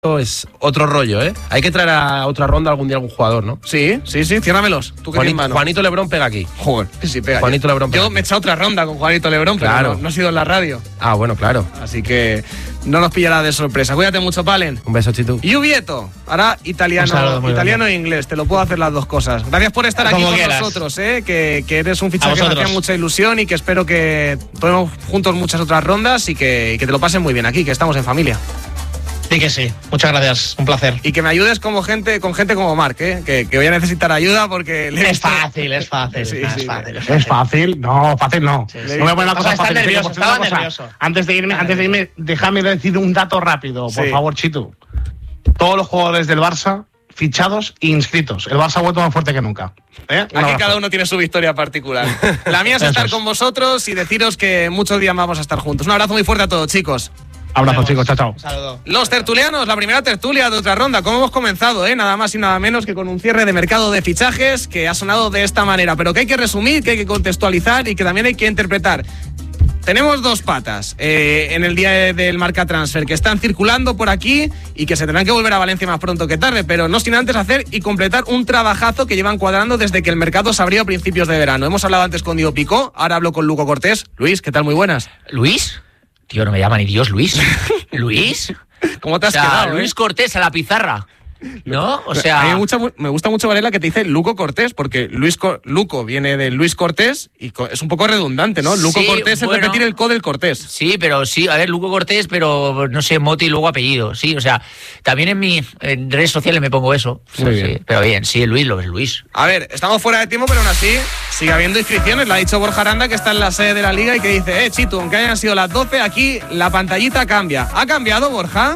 es otro rollo, ¿eh? Hay que traer a otra ronda algún día algún jugador, ¿no? Sí, ciérramelos. ¿Tú qué tienes en mano? Juanito Lebrón pega aquí. Joder, sí pega. Juanito Lebrón pega Yo aquí. me he echado otra ronda con Juanito Lebrón, Claro. pero no ha sido en la radio. Ah, bueno, claro. Así que no nos pillará de sorpresa. Cuídate mucho, Palen. Un beso, Chitu. Y Ubieto, ahora italiano e inglés. Te lo puedo hacer las dos cosas. Gracias por estar aquí Como con quieras. nosotros, que eres un fichaje que me vosotros. hacía mucha ilusión y que espero que tomemos juntos muchas otras rondas y que te lo pasen muy bien aquí, que estamos en familia. Sí que sí. Muchas gracias. Un placer. Y que me ayudes con gente como Marc, que voy a necesitar ayuda porque... Es fácil. Sí, sí, Es fácil. Es fácil, no, fácil no. Sí. No voy a poner una O sea, cosa está fácil. nervioso, Por estaba una cosa. nervioso. Antes de irme, déjame decir un dato rápido, por Sí. favor, Chitu. Todos los jugadores del Barça fichados e inscritos. El Barça ha vuelto más fuerte que nunca. Un Aquí abrazo. cada uno tiene su victoria particular. La mía es estar con vosotros y deciros que muchos días más vamos a estar juntos. Un abrazo muy fuerte a todos, chicos. Abrazo, chicos, chao, chao. Un saludo. Los tertulianos, la primera tertulia de otra ronda. ¿Cómo hemos comenzado? Nada más y nada menos que con un cierre de mercado de fichajes que ha sonado de esta manera, pero que hay que resumir, que hay que contextualizar y que también hay que interpretar. Tenemos dos patas en el día del Marca Transfer que están circulando por aquí y que se tendrán que volver a Valencia más pronto que tarde, pero no sin antes hacer y completar un trabajazo que llevan cuadrando desde que el mercado se abrió a principios de verano. Hemos hablado antes con Diego Picó, ahora hablo con Luco Cortés. Luis, ¿qué tal? Muy buenas. ¿Luis? Tío, no me llama ni Dios, Luis. ¿Luis? ¿Cómo te has O sea, quedado? Luis Cortés a la pizarra. ¿No? O A sea... mí me gusta mucho, Varela, que te dice Luco Cortés, porque Luco viene de Luis Cortés y es un poco redundante, ¿no? Luco Sí, Cortés bueno. es repetir el co del Cortés. Sí, pero sí, a ver, Luco Cortés, pero no sé, mote y luego apellido. Sí, o sea, también en redes sociales me pongo eso. Muy Sí, bien. sí, pero bien, sí, Luis, lo ves Luis. A ver, estamos fuera de tiempo, pero aún así sigue habiendo inscripciones. Lo ha dicho Borja Aranda, que está en la sede de la Liga y que dice, Chitu, aunque hayan sido las 12, aquí la pantallita cambia. ¿Ha cambiado, Borja?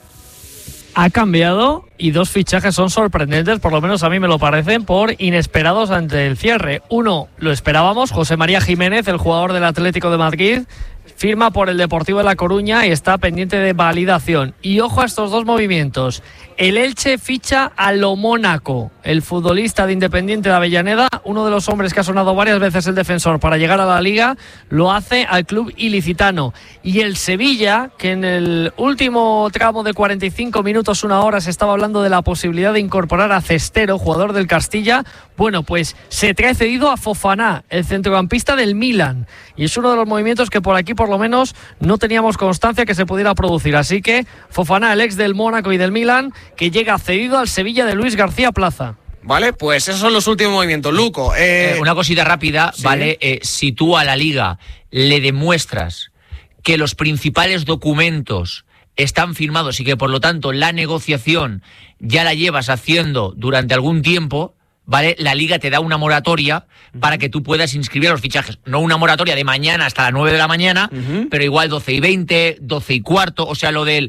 Ha cambiado y dos fichajes son sorprendentes, por lo menos a mí me lo parecen, por inesperados ante el cierre. Uno, lo esperábamos, José María Jiménez, el jugador del Atlético de Madrid, firma por el Deportivo de La Coruña y está pendiente de validación. Y ojo a estos dos movimientos. El Elche ficha a Lo Mónaco, el futbolista de Independiente de Avellaneda, uno de los hombres que ha sonado varias veces el defensor para llegar a la Liga, lo hace al club ilicitano. Y el Sevilla, que en el último tramo de 45 minutos, una hora, se estaba hablando de la posibilidad de incorporar a Cestero, jugador del Castilla, bueno, pues se trae cedido a Fofana, el centrocampista del Milan. Y es uno de los movimientos que por aquí, por lo menos, no teníamos constancia que se pudiera producir. Así que Fofana, el ex del Mónaco y del Milan, que llega cedido al Sevilla de Luis García Plaza. Vale, pues esos son los últimos movimientos. Luco, Una cosita rápida, sí. ¿vale? Si tú a la Liga le demuestras que los principales documentos están firmados y que por lo tanto la negociación ya la llevas haciendo durante algún tiempo, ¿vale? La Liga te da una moratoria para que tú puedas inscribir a los fichajes. No una moratoria de mañana hasta las 9 de la mañana, pero igual 12:20, 12:15, o sea, lo de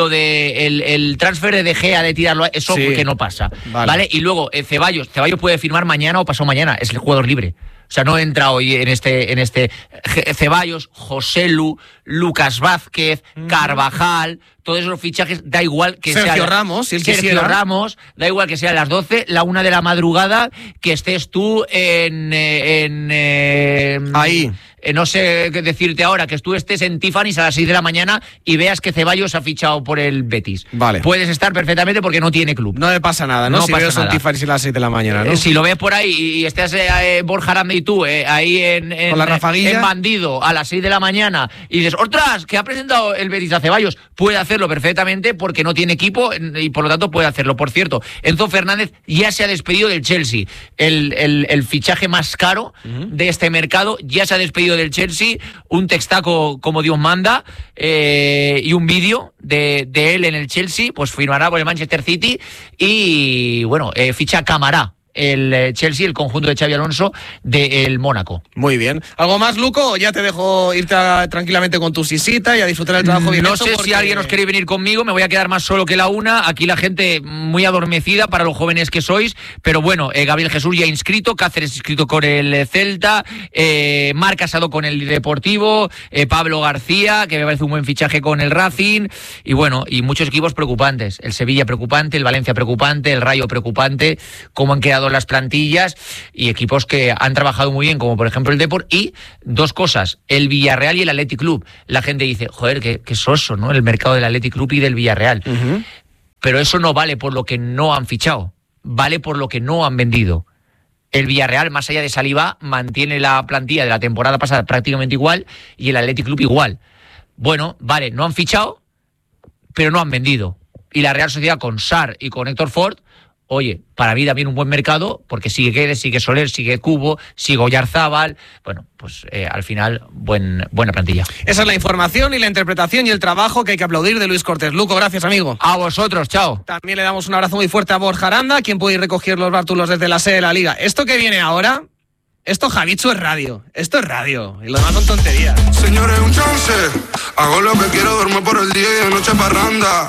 el transfer de Gea, de tirarlo, eso Sí. que no pasa, Vale. ¿vale? Y luego Ceballos puede firmar mañana o pasado mañana, es el jugador libre. O sea, no entra hoy en este Ceballos, Joselu, Lucas Vázquez, Carvajal, todos esos fichajes, da igual que Sergio sea Ramos, si él Sergio quisiera. Ramos, da igual que sea a las 12, la 1 de la madrugada, que estés tú Ahí. no sé qué decirte ahora, que tú estés en Tiffany's a las 6 de la mañana y veas que Ceballos ha fichado por el Betis. Vale. Puedes estar perfectamente porque no tiene club. no me pasa nada, ¿no? No si pasa veo son nada. Tiffany's a las 6 de la mañana, ¿no? Si lo ves por ahí y estás Borja Aranda y tú ahí Con la rafaguilla. en Bandido a las 6 de la mañana y dices, ¡ostras! Que ha presentado el Betis a Ceballos, puede hacerlo perfectamente porque no tiene equipo y por lo tanto puede hacerlo. Por cierto, Enzo Fernández ya se ha despedido del Chelsea, el fichaje más caro de este mercado, ya se ha despedido del Chelsea, un textaco como Dios manda y un vídeo de él en el Chelsea, pues firmará por el Manchester City y bueno, ficha Camará, el Chelsea, el conjunto de Xabi Alonso del Mónaco. Muy bien. ¿Algo más, Luco? ¿O ya te dejo irte tranquilamente con tu sisita y a disfrutar del trabajo bien No hecho? sé Porque- si alguien os quiere venir conmigo, me voy a quedar más solo que la una. Aquí la gente muy adormecida para los jóvenes que sois, pero bueno, Gabriel Jesús ya inscrito, Cáceres inscrito con el Celta, Marc Casado con el Deportivo, Pablo García, que me parece un buen fichaje con el Racing, y bueno, y muchos equipos preocupantes. El Sevilla preocupante, el Valencia preocupante, el Rayo preocupante, cómo han quedado las plantillas y equipos que han trabajado muy bien, como por ejemplo el Depor. Y dos cosas, el Villarreal y el Athletic Club. La gente dice, joder, qué soso, ¿no? El mercado del Athletic Club y del Villarreal. pero eso no vale por lo que no han fichado, vale por lo que no han vendido. El Villarreal, más allá de Saliba, mantiene la plantilla de la temporada pasada prácticamente igual y el Athletic Club igual. Bueno, vale, no han fichado, pero no han vendido. Y la Real Sociedad con Sarr y con Héctor Ford, oye, para mí también un buen mercado, porque sigue Guedes, sigue Soler, sigue Cubo, sigue Oyarzábal. Bueno, pues al final, buena plantilla. Esa es la información y la interpretación y el trabajo que hay que aplaudir de Luis Cortés. Luco, gracias, amigo. A vosotros, chao. También le damos un abrazo muy fuerte a Borja Aranda, quien puede ir recoger los bártulos desde la sede de la Liga. Esto que viene ahora, esto, Javichu, es radio. Esto es radio. Y lo demás son tonterías. Señores, un chance. Hago lo que quiero, duermo por el día y de noche parranda.